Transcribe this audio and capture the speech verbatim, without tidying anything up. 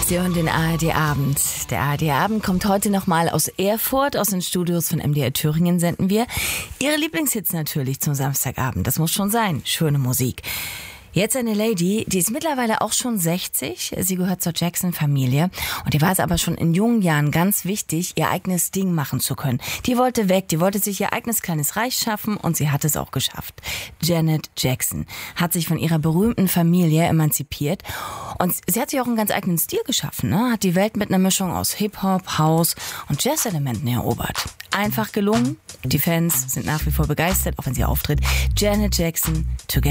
Sie hören den A R D-Abend. Der A R D-Abend kommt heute nochmal aus Erfurt. Aus den Studios von M D R Thüringen senden wir Ihre Lieblingshits natürlich zum Samstagabend. Das muss schon sein. Schöne Musik. Jetzt eine Lady, die ist mittlerweile auch schon sechzig. Sie gehört zur Jackson-Familie. Und die war es aber schon in jungen Jahren ganz wichtig, ihr eigenes Ding machen zu können. Die wollte weg, die wollte sich ihr eigenes kleines Reich schaffen und sie hat es auch geschafft. Janet Jackson hat sich von ihrer berühmten Familie emanzipiert. Und sie hat sich auch einen ganz eigenen Stil geschaffen, ne? Hat die Welt mit einer Mischung aus Hip-Hop, House und Jazz-Elementen erobert. Einfach gelungen. Die Fans sind nach wie vor begeistert, auch wenn sie auftritt. Janet Jackson, Together.